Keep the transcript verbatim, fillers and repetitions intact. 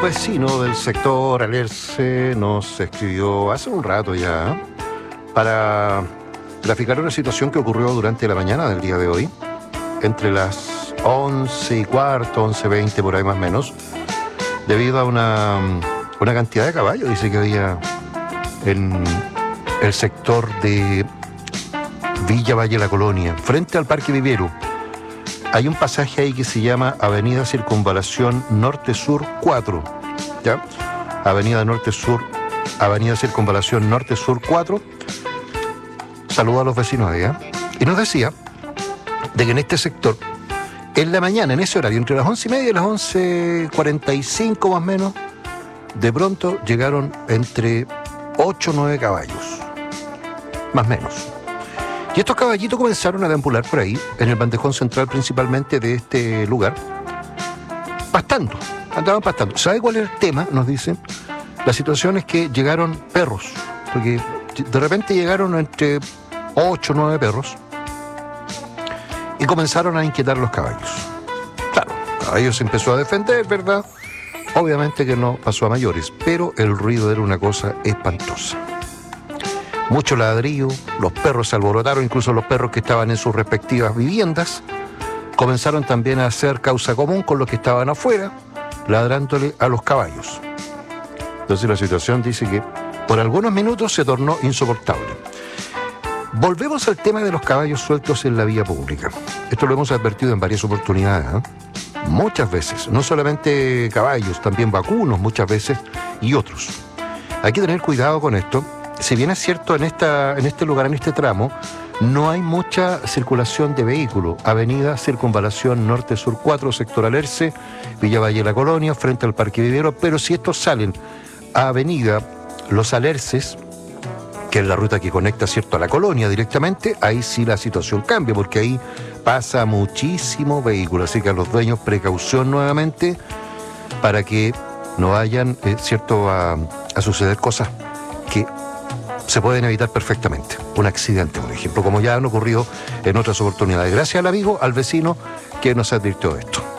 vecino del sector Alerce nos escribió hace un rato ya para graficar una situación que ocurrió durante la mañana del día de hoy, entre las once y cuarto, once veinte por ahí más o menos, debido a una, una cantidad de caballos, dice que había en el sector de Villa Valle La Colonia, frente al Parque Vivero. Hay un pasaje ahí que se llama Avenida Circunvalación Norte-Sur cuatro, ¿ya? Avenida Norte-Sur, Avenida Circunvalación Norte-Sur cuatro. Saludo a los vecinos de allá. Y nos decía de que en este sector, en la mañana, en ese horario, entre las once y media y las once cuarenta y cinco más o menos, de pronto llegaron entre ocho o nueve caballos, más o menos. Y estos caballitos comenzaron a deambular por ahí, en el bandejón central principalmente de este lugar, pastando, andaban pastando. ¿Sabe cuál es el tema? Nos dicen. La situación es que llegaron perros, porque de repente llegaron entre ocho o nueve perros y comenzaron a inquietar a los caballos. Claro, el caballo se empezó a defender, ¿verdad? Obviamente que no pasó a mayores, pero el ruido era una cosa espantosa. Mucho ladrillo, los perros se alborotaron, incluso los perros que estaban en sus respectivas viviendas comenzaron también a hacer causa común con los que estaban afuera, ladrándole a los caballos. Entonces la situación dice que por algunos minutos se tornó insoportable. Volvemos al tema de los caballos sueltos en la vía pública. Esto lo hemos advertido en varias oportunidades, ¿eh? Muchas veces, no solamente caballos, también vacunos muchas veces y otros. Hay que tener cuidado con esto. Si bien es cierto, en, esta, en este lugar, en este tramo, no hay mucha circulación de vehículos. Avenida Circunvalación Norte-Sur cuatro, sector Alerce, Villa Valle La Colonia, frente al Parque Vivero, pero si estos salen a Avenida Los Alerces, que es la ruta que conecta, ¿cierto?, a la colonia directamente, ahí sí la situación cambia, porque ahí pasa muchísimo vehículo. Así que a los dueños, precaución nuevamente, para que no vayan, eh, ¿cierto?, a, a suceder cosas que se pueden evitar perfectamente. Un accidente, por ejemplo, como ya han ocurrido en otras oportunidades. Gracias al amigo, al vecino que nos advirtió de esto.